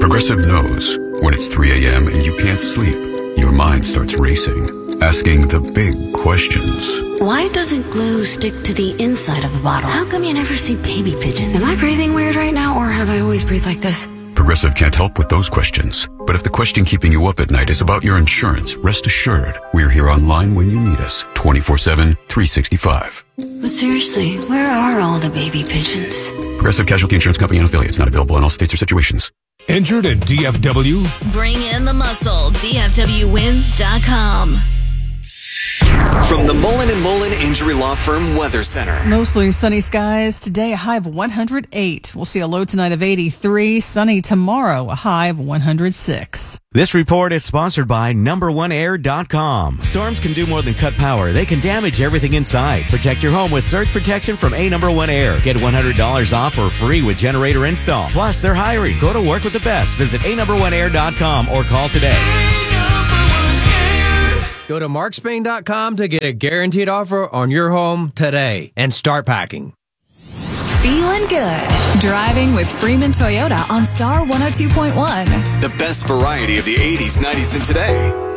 Progressive knows when it's 3 a.m. and you can't sleep, your mind starts racing, asking the big questions. Why doesn't glue stick to the inside of the bottle? How come you never see baby pigeons? Am I breathing weird right now, or have I always breathed like this? Progressive can't help with those questions. But if the question keeping you up at night is about your insurance, rest assured, we're here online when you need us, 24/7, 365. But seriously, where are all the baby pigeons? Progressive Casualty Insurance Company and affiliates, not available in all states or situations. Injured in DFW? Bring in the muscle. DFWWins.com. From the Mullen & Mullen Injury Law Firm Weather Center. Mostly sunny skies today, a high of 108. We'll see a low tonight of 83. Sunny tomorrow, a high of 106. This report is sponsored by NumberOneAir.com. Storms can do more than cut power. They can damage everything inside. Protect your home with surge protection from Number1 Air. Get $100 off or free with generator install. Plus, they're hiring. Go to work with the best. Visit Number1Air.com or call today. Go to markspain.com to get a guaranteed offer on your home today and start packing. Feeling good. Driving with Freeman Toyota on Star 102.1. The best variety of the 80s, 90s, and today.